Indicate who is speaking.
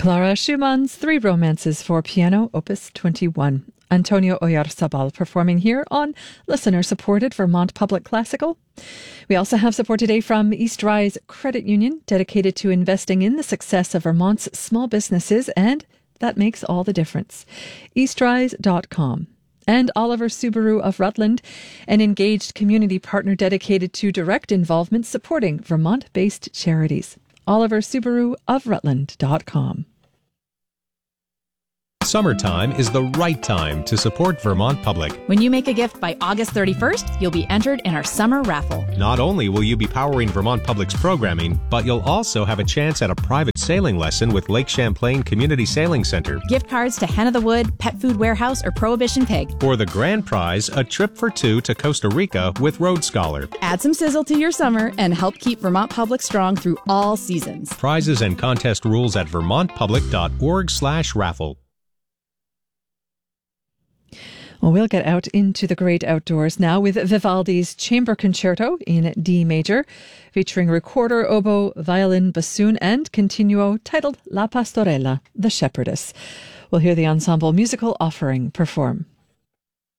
Speaker 1: Clara Schumann's Three Romances for Piano, Opus 21. Antonio Oyarzabal performing here on listener-supported Vermont Public Classical. We also have support today from East Rise Credit Union, dedicated to investing in the success of Vermont's small businesses, and that makes all the difference. eastrise.com. And Oliver Subaru of Rutland, an engaged community partner dedicated to direct involvement supporting Vermont-based charities. Oliver Subaru of Rutland.com.
Speaker 2: Summertime is the right time to support Vermont Public.
Speaker 3: When you make a gift by August 31st, you'll be entered in our summer raffle.
Speaker 2: Not only will you be powering Vermont Public's programming, but you'll also have a chance at a private sailing lesson with Lake Champlain Community Sailing Center.
Speaker 3: Gift cards to Hen of the Wood, Pet Food Warehouse, or Prohibition Pig.
Speaker 2: For the grand prize, a trip for two to Costa Rica with Road Scholar.
Speaker 3: Add some sizzle to your summer and help keep Vermont Public strong through all seasons.
Speaker 2: Prizes and contest rules at vermontpublic.org/raffle.
Speaker 1: Well, we'll get out into the great outdoors now with Vivaldi's Chamber Concerto in D major, featuring recorder, oboe, violin, bassoon, and continuo, titled La Pastorella, the Shepherdess. We'll hear the ensemble musical offering perform.